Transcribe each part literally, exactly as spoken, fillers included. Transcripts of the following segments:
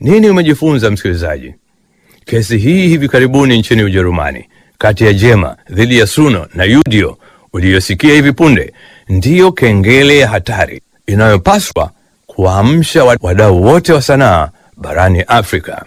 Nini umejifunza msikilizaji? Kesi hii hivi karibuni nchini Ujerumani kati ya Jema dhidi ya Suno na Udio uliyosikia hivi punde ndiyo kengele ya hatari inayopaswa kuamsha wadau wote wa sanaa barani Afrika.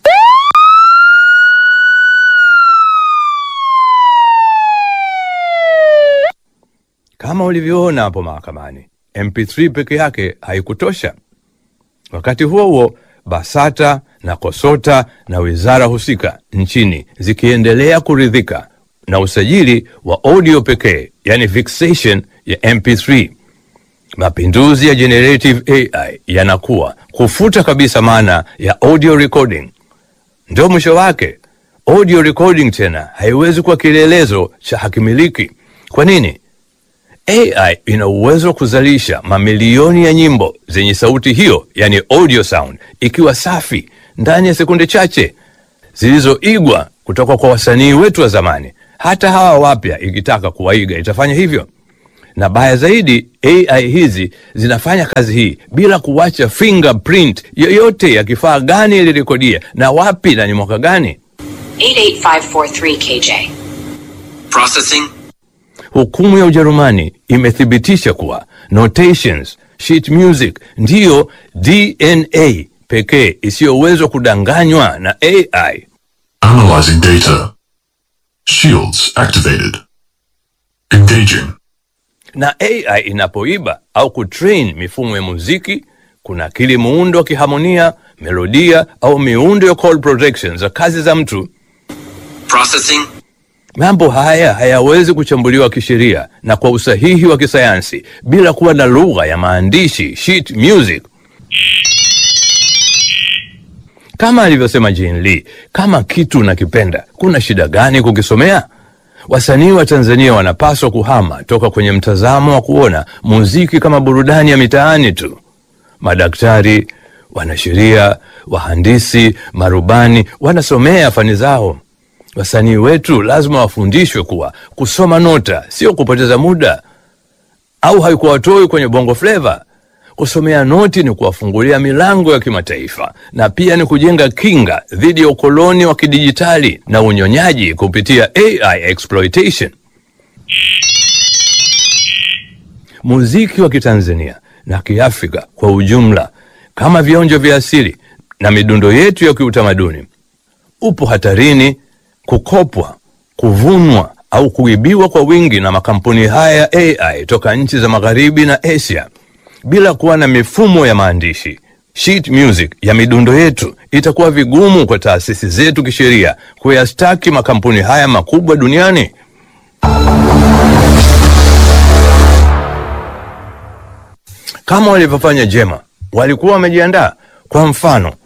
Kama ulivyoona hapo mahakamani, M P three peke yake haikutosha. Wakati huo huo, BASATA na KOSOTA na wizara husika nchini zikiendelea kuridhika na usajili wa audio pekee, yani fixation ya M P three. Mapinduzi ya generative A I yanakuwa kufuta kabisa maana ya audio recording. Ndio mwisho wake, audio recording tena haiwezi kuwa kielelezo cha hakimiliki. Kwa nini? A I ina uwezo wa kuzalisha mamilioni ya nyimbo zenye sauti hiyo, yani audio sound, ikiwa safi ndani ya sekunde chache, zilizoigwa kutoka kwa wasanii wetu wa zamani. Hata hawa wapya ikitaka kuwaiga itafanya hivyo. Na baya zaidi, A I hizi zinafanya kazi hii bila kuwacha fingerprint yoyote ya kifaa gani ilirekodia na wapi na ni mwaka gani. eight eight five four three K J. Processing. Hukumu ya Ujerumani imethibitisha kuwa notations, sheet music ndiyo D N A pekee isiyowezwa kudanganywa na A I. Analyzing data. Shields activated. Engaging. Na A I inapoiba au kutrain mifumo ya muziki, kuna kili muundo wa kiharmonia, melodia au miundo ya call protection za kazi za mtu. Processing. Mambo haya hayawezi kuchambuliwa kisheria na kwa usahihi wa kisayansi bila kuwa na lugha ya maandishi, sheet music. Kama alivyosema Jane Lee, kama kitu unakipenda, kuna shida gani kukisomea? Wasanii wa Tanzania wanapaswa kuhama toka kwenye mtazamo wa kuona muziki kama burudani ya mitaani tu. Madaktari, wanasheria, wahandisi, marubani wanasomea fani zao. Wasanii wetu lazima wafundishwe kuwa kusoma nota sio kupoteza muda, au haikuwatoi kwenye bongo flava. Kusomea noti ni kuwafungulia milango ya kimataifa, na pia ni kujenga kinga dhidi ya ukoloni wa kidijitali na unyonyaji kupitia A I exploitation. Muziki wa Kitanzania na Kiafrika kwa ujumla, kama vionjo vya asili na midundo yetu ya kiutamaduni, upo hatarini kukopwa, kuvunwa au kuibiwa kwa wingi na makampuni haya ya A I toka nchi za Magharibi na Asia. Bila kuwa na mifumo ya maandishi, sheet music ya midundo yetu, itakuwa vigumu kwa taasisi zetu kisheria kuyastaki makampuni haya makubwa duniani. Kama walivyofanya Jema, walikuwa wamejiandaa. Kwa mfano,